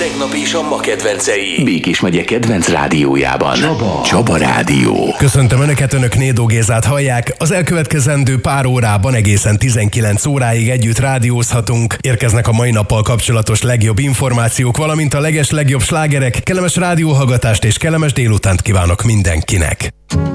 tegnap és a ma kedvencei. Békés megye kedvenc rádiójában. Csaba Rádió. Köszöntöm Önöket, Önök Nédó Gézát hallják. Az elkövetkezendő pár órában egészen 19 óráig együtt rádiózhatunk. Érkeznek a mai nappal kapcsolatos legjobb információk, valamint a legjobb slágerek. Kellemes rádióhallgatást és kellemes délutánt kívánok mindenkinek.